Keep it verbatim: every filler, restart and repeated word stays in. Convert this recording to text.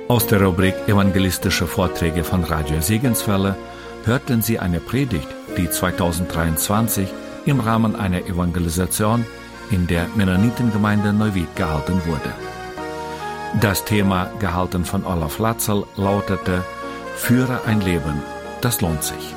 Aus der Rubrik Evangelistische Vorträge von Radio Segenswelle hörten Sie eine Predigt, die zweitausenddreiundzwanzig im Rahmen einer Evangelisation in der Mennonitengemeinde Neuwied gehalten wurde. Das Thema, gehalten von Olaf Latzel, lautete: Führe ein Leben, das lohnt sich.